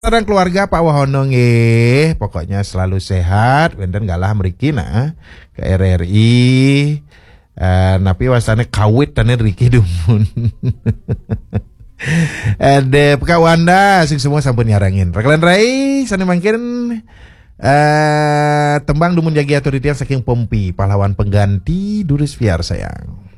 Sareng keluarga Pak Wahono pokoknya selalu sehat, benten galah mriki nah ke RRI. Napi wasane kawit tane Riki Dumun. Ade Pekawanda sing semua sampun nyarangin. Rekalan Rai sane mangkin tembang dumun jagi aturitian saking Pompi, pahlawan pengganti Duris Fiar sayang.